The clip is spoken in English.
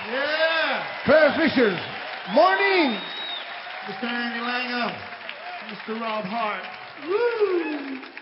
Yeah. Claire Fisher. Morning. Mr. Andy Langham. Mr. Rob Hart. Woo!